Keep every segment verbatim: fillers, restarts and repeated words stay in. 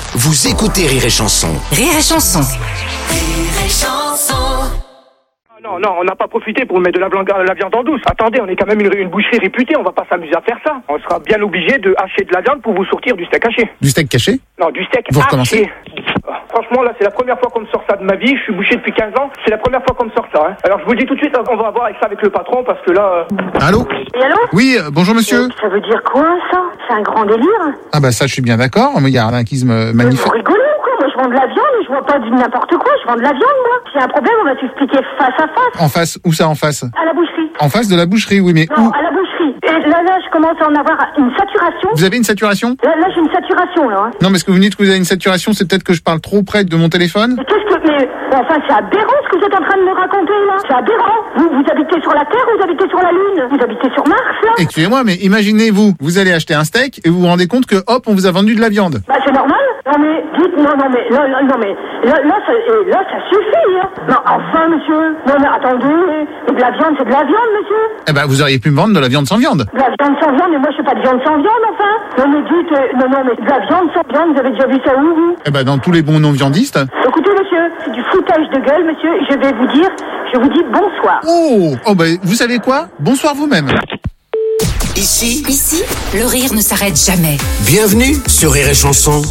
Vous écoutez Rire et Chanson. Rire et Chanson. Rire et Chanson. Non, non, on n'a pas profité pour mettre de la, blanc- la viande en douce. Attendez, on est quand même une, une boucherie réputée, on va pas s'amuser à faire ça. On sera bien obligé de hacher de la viande pour vous sortir du steak haché. Du steak caché? Non, du steak Vous haché. recommencez? Franchement, là, c'est la première fois qu'on me sort ça de ma vie. Je suis boucher depuis quinze ans. C'est la première fois qu'on me sort ça. Hein. Alors, je vous le dis tout de suite, on va voir avec ça avec le patron parce que là... Euh... Allô? Et allô? Oui, euh, bonjour monsieur. Ça veut dire quoi, ça? C'est un grand délire. Ah bah ça, je suis bien d'accord, mais il y a un anarchisme Mais magnifique. vous rigolez ou quoi? Moi, je vends de la viande, je vends pas du n'importe quoi, je vends de la viande, moi. S'il y a un problème, on va s'expliquer face à face. En face? Où ça, en face? À la boucherie. En face de la boucherie, oui, mais Non, où? à la boucherie. Et là, là, je commence à en avoir une saturation. Vous avez une saturation? Là, là j'ai une saturation, là. Hein. Non, mais ce que vous me dites que vous avez une saturation, c'est peut-être que je parle trop près de mon téléphone? Mais qu'est-ce que... Mais, enfin, c'est aberrant ce que vous êtes en train de me raconter, là. C'est aberrant. Vous, vous habitez sur la Terre, vous habitez sur la Lune. Vous habitez sur Mars, là. Excusez-moi, mais imaginez-vous, vous allez acheter un steak et vous vous rendez compte que, hop, on vous a vendu de la viande. Bah, c'est normal. Non, mais, dites, non, non, mais, là, là, non, mais, là, là, ça, eh, là, ça suffit, hein. Non, enfin, monsieur. Non, mais attendez. Et de la viande, c'est de la viande, monsieur. Eh ben, vous auriez pu me vendre de la viande sans viande. De la viande sans viande, mais moi, je fais pas de viande sans viande, enfin. Non, mais dites, euh, non, non, mais de la viande sans viande, vous avez déjà vu ça où, vous? Eh ben, dans tous les bons non-viandistes. Écoutez, monsieur, c'est du foutage de gueule, monsieur. Je vais vous dire, je vous dis bonsoir. Oh, oh ben, vous savez quoi? Bonsoir vous-même. Ici, Ici, le rire ne s'arrête jamais. bienvenue sur Rire et Chanson.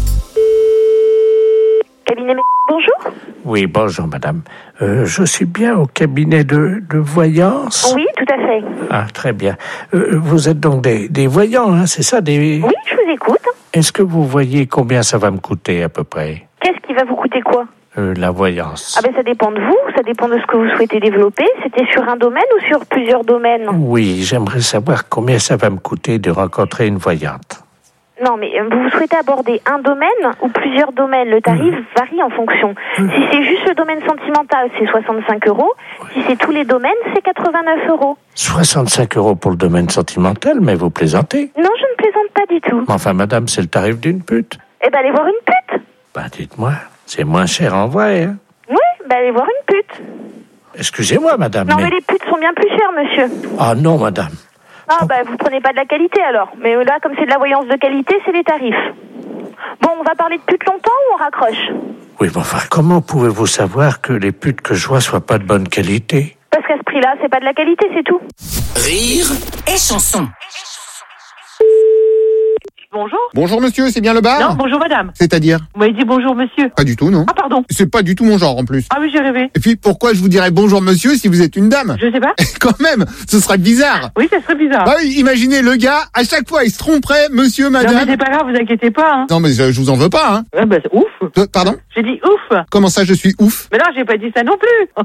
Cabinet, bonjour. Oui, bonjour madame. Euh, je suis bien au cabinet de, de voyance. Oui, tout à fait. Ah, très bien. Euh, vous êtes donc des, des voyants, hein, c'est ça des... Oui, je vous écoute. Est-ce que vous voyez combien ça va me coûter à peu près, Qu'est-ce qui va vous coûter quoi? euh, la voyance? Ah ben ça dépend de vous, ça dépend de ce que vous souhaitez développer. C'était sur un domaine ou sur plusieurs domaines? Oui, j'aimerais savoir combien ça va me coûter de rencontrer une voyante. Non, mais euh, vous souhaitez aborder un domaine ou plusieurs domaines? Le tarif varie en fonction. Si c'est juste le domaine sentimental, c'est soixante-cinq euros. Si c'est tous les domaines, c'est quatre-vingt-neuf euros. soixante-cinq euros pour le domaine sentimental, mais vous plaisantez? Non, je ne plaisante pas du tout. Enfin madame, c'est le tarif d'une pute. Eh ben, allez voir une pute. Bah dites-moi, c'est moins cher en vrai, hein? Oui, ben allez voir une pute. Excusez-moi madame, Non, mais... mais les putes sont bien plus chères, monsieur. Ah non madame. Ah, bah, vous prenez pas de la qualité, alors. Mais là, comme c'est de la voyance de qualité, c'est les tarifs. Bon, on va parler de putes longtemps ou on raccroche? Oui, mais enfin, comment pouvez-vous savoir que les putes que je vois soient pas de bonne qualité? Parce qu'à ce prix-là, c'est pas de la qualité, c'est tout. Rire Et Chanson. Bonjour. Bonjour monsieur, c'est bien le bar? Non, bonjour madame. C'est-à-dire? Vous m'avez dit bonjour monsieur. Pas du tout, non. Ah pardon. C'est pas du tout mon genre en plus. Ah oui, j'ai rêvé. Et puis pourquoi je vous dirais bonjour monsieur si vous êtes une dame? Je sais pas. Quand même, ce serait bizarre. Oui, ça serait bizarre. Bah oui, imaginez le gars, à chaque fois il se tromperait, monsieur, non madame. mais c'est pas grave, vous inquiétez pas. Hein. Non mais je, je vous en veux pas, hein. Ouais, bah, c'est ouf. Euh, Pardon? J'ai dit ouf. Comment ça je suis ouf? Mais non, j'ai pas dit ça non plus.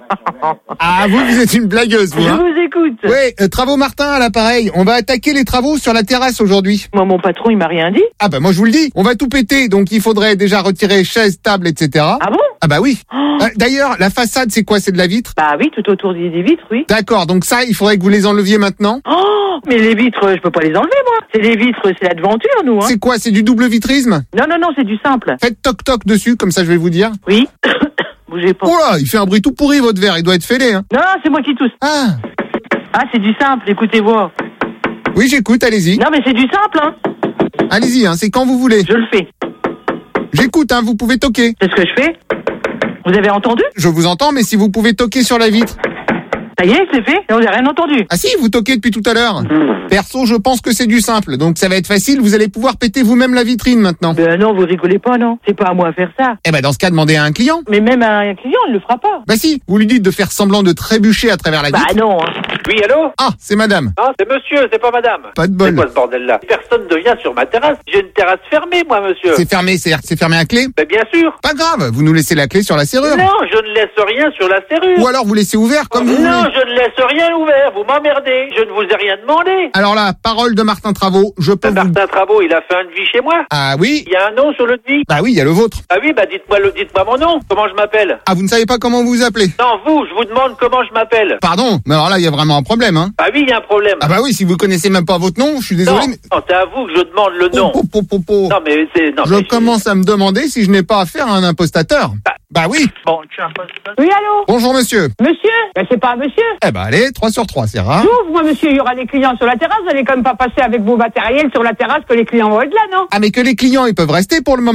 Ah vous, vous êtes une blagueuse, vous, Je hein. vous écoute. Oui, euh, Travaux Martin à l'appareil. On va attaquer les travaux sur la terrasse aujourd'hui. Moi, mon patron, il m'a rien dit. Ah bah moi je vous le dis, on va tout péter, donc il faudrait déjà retirer chaises, tables, et cetera. Ah bon? Ah bah oui. Oh. Euh, D'ailleurs, la façade c'est quoi? C'est de la vitre? Bah oui, tout autour des des vitres, oui. D'accord, donc ça, il faudrait que vous les enleviez maintenant. Oh, mais les vitres, je peux pas les enlever, moi. C'est les vitres, c'est la devanture, nous. Hein. C'est quoi? C'est du double vitrisme? Non, non, non, c'est du simple. Faites toc-toc dessus, comme ça je vais vous dire. Oui. Bougez pas. Oh là, il fait un bruit tout pourri votre verre, il doit être fêlé, hein. Non, non, c'est moi qui tousse. Ah, Ah, c'est du simple, écoutez-moi. oui j'écoute, allez-y. Non, mais c'est du simple, hein. Allez-y, hein, c'est quand vous voulez. Je le fais. J'écoute, hein, vous pouvez toquer. C'est ce que je fais. Vous avez entendu? Je vous entends, mais si vous pouvez toquer sur la vitre. Ça y est, c'est fait. Et on n'a rien entendu. Ah si, vous toquez depuis tout à l'heure. Perso, je pense que c'est du simple, donc ça va être facile, vous allez pouvoir péter vous-même la vitrine maintenant. Ben non, vous rigolez pas, non. C'est pas à moi à faire ça. Eh ben dans ce cas, demandez à un client. Mais même un client, il le fera pas. Bah si, vous lui dites de faire semblant de trébucher à travers la Bah vitre. non. Hein. Oui, allô? Ah, c'est madame. Ah, c'est monsieur, c'est pas madame. Pas de C'est bol. quoi ce bordel-là? Personne ne vient sur ma terrasse. J'ai une terrasse fermée, moi, monsieur. C'est fermé, c'est-à-dire que c'est fermé à clé? Ben bien sûr. Pas grave, vous nous laissez la clé sur la serrure. Non, je ne laisse rien sur la serrure. Ou alors vous laissez ouvert comme vous Non, voulez. je ne laisse rien ouvert. Vous m'emmerdez. Je ne vous ai rien demandé. Alors là, parole de Martin Travaux, je peux vous... Martin Travaux, il a fait un devis chez moi. Ah oui? Il y a un nom sur le devis. Bah oui, il y a le vôtre. Ah oui, bah dites-moi le, dites-moi mon nom. Comment je m'appelle? Ah, vous ne savez pas comment vous vous appelez? Non, vous, je vous demande comment je m'appelle. Pardon, mais alors là, il y a vraiment un problème, hein. Ah oui, il y a un problème. Ah bah oui, si vous connaissez même pas votre nom, je suis désolé, non, mais... non, c'est à vous que je demande le nom. Oh, oh, oh, oh, oh. Non, mais c'est... Non, Je mais commence à me demander si je n'ai pas affaire à un impostateur. Bah. Bah oui. Bon, tu as un poste. Oui, allô? Bonjour monsieur. Monsieur? Ben c'est pas un monsieur. Eh ben allez, trois sur trois, c'est rare. J'ouvre, moi, monsieur. Il y aura des clients sur la terrasse. Vous allez quand même pas passer avec vos matériels sur la terrasse que les clients vont être là, non? Ah mais que les clients, ils peuvent rester pour le moment.